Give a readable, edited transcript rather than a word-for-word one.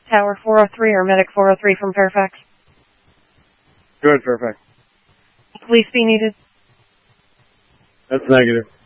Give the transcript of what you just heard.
Tower 403 or Medic 403 from Fairfax. Go ahead, Fairfax. Police be needed. That's negative.